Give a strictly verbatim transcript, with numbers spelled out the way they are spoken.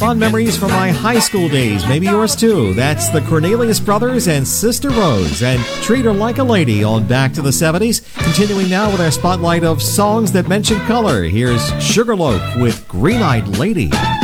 fond memories from my high school days, maybe yours too. That's the Cornelius Brothers and Sister Rose and Treat Her Like a Lady on Back to the seventies. Continuing now with our spotlight of songs that mention color. Here's Sugarloaf with Green-Eyed Lady.